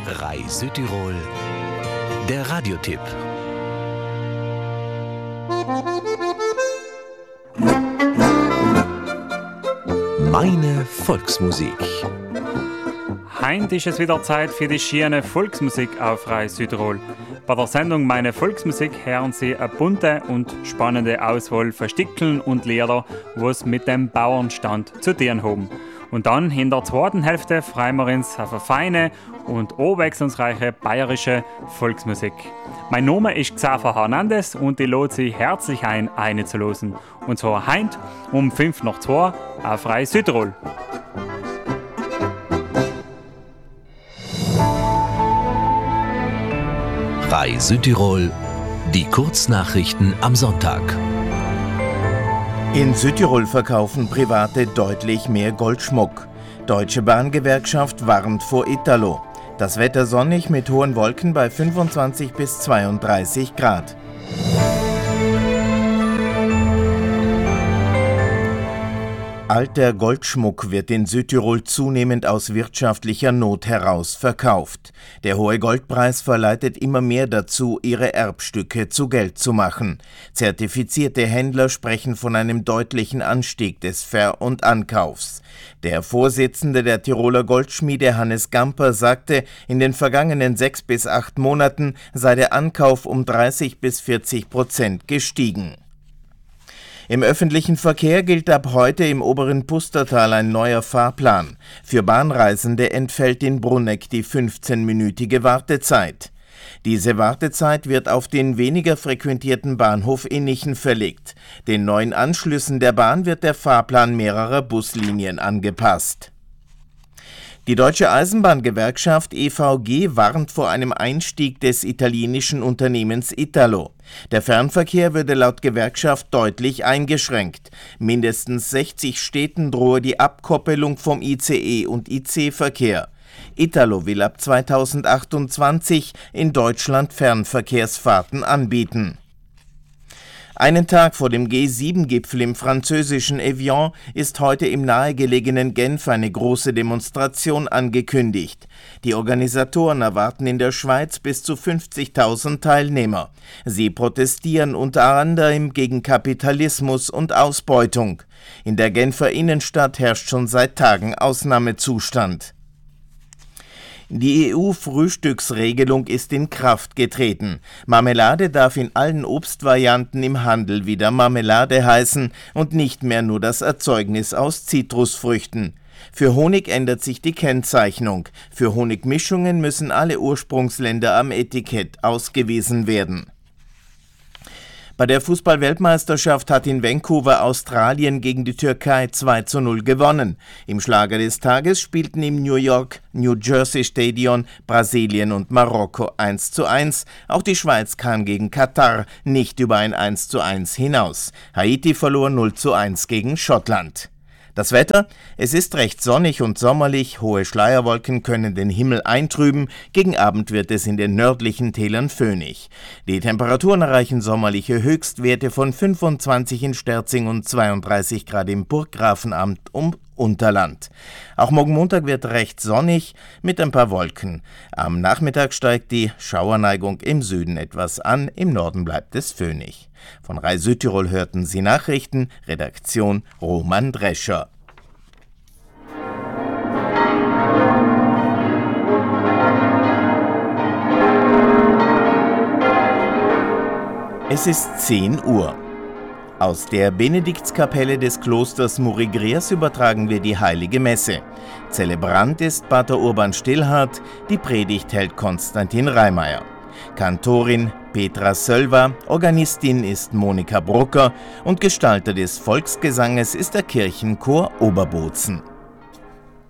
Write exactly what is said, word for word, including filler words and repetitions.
R A I Südtirol, der Radiotipp. Meine Volksmusik. Heint ist es wieder Zeit für die schöne Volksmusik auf R A I Südtirol. Bei der Sendung Meine Volksmusik hören Sie eine bunte und spannende Auswahl von Stickeln und Lieder, was mit dem Bauernstand zu tun haben. Und dann in der zweiten Hälfte freuen wir uns auf eine feine und abwechslungsreiche bayerische Volksmusik. Mein Name ist Xaver Hernandez und ich lade Sie herzlich ein, einzulosen. Und zwar heint um fünf nach zwei auf R A I Südtirol. R A I Südtirol, die Kurznachrichten am Sonntag. In Südtirol verkaufen Private deutlich mehr Goldschmuck. Deutsche Bahngewerkschaft warnt vor Italo. Das Wetter sonnig mit hohen Wolken bei fünfundzwanzig bis zweiunddreißig Grad. Alter Goldschmuck wird in Südtirol zunehmend aus wirtschaftlicher Not heraus verkauft. Der hohe Goldpreis verleitet immer mehr dazu, ihre Erbstücke zu Geld zu machen. Zertifizierte Händler sprechen von einem deutlichen Anstieg des Ver- und Ankaufs. Der Vorsitzende der Tiroler Goldschmiede Hannes Gamper sagte, in den vergangenen sechs bis acht Monaten sei der Ankauf um dreißig bis vierzig Prozent gestiegen. Im öffentlichen Verkehr gilt ab heute im oberen Pustertal ein neuer Fahrplan. Für Bahnreisende entfällt in Brunegg die fünfzehnminütige Wartezeit. Diese Wartezeit wird auf den weniger frequentierten Bahnhof Innichen verlegt. Den neuen Anschlüssen der Bahn wird der Fahrplan mehrerer Buslinien angepasst. Die Deutsche Eisenbahngewerkschaft E V G warnt vor einem Einstieg des italienischen Unternehmens Italo. Der Fernverkehr würde laut Gewerkschaft deutlich eingeschränkt. Mindestens sechzig Städten drohe die Abkoppelung vom I C E- und I C-Verkehr. Italo will ab zweitausendachtundzwanzig in Deutschland Fernverkehrsfahrten anbieten. Einen Tag vor dem G sieben Gipfel im französischen Evian ist heute im nahegelegenen Genf eine große Demonstration angekündigt. Die Organisatoren erwarten in der Schweiz bis zu fünfzigtausend Teilnehmer. Sie protestieren unter anderem gegen Kapitalismus und Ausbeutung. In der Genfer Innenstadt herrscht schon seit Tagen Ausnahmezustand. Die E U-Frühstücksregelung ist in Kraft getreten. Marmelade darf in allen Obstvarianten im Handel wieder Marmelade heißen und nicht mehr nur das Erzeugnis aus Zitrusfrüchten. Für Honig ändert sich die Kennzeichnung. Für Honigmischungen müssen alle Ursprungsländer am Etikett ausgewiesen werden. Bei der Fußball-Weltmeisterschaft hat in Vancouver Australien gegen die Türkei zwei zu null gewonnen. Im Schlager des Tages spielten im New York New Jersey Stadion Brasilien und Marokko eins zu eins. Auch die Schweiz kam gegen Katar nicht über ein eins zu eins hinaus. Haiti verlor null zu eins gegen Schottland. Das Wetter? Es ist recht sonnig und sommerlich, hohe Schleierwolken können den Himmel eintrüben, gegen Abend wird es in den nördlichen Tälern föhnig. Die Temperaturen erreichen sommerliche Höchstwerte von fünfundzwanzig in Sterzing und zweiunddreißig Grad im Burggrafenamt um Unterland. Auch morgen Montag wird recht sonnig mit ein paar Wolken. Am Nachmittag steigt die Schauerneigung im Süden etwas an, im Norden bleibt es föhnig. Von R A I Südtirol hörten Sie Nachrichten, Redaktion Roman Drescher. Es ist zehn Uhr. Aus der Benediktskapelle des Klosters Murigreas übertragen wir die Heilige Messe. Zelebrant ist Pater Urban Stillhardt, die Predigt hält Konstantin Reimeyer. Kantorin Petra Sölver, Organistin ist Monika Brucker und Gestalter des Volksgesanges ist der Kirchenchor Oberbozen.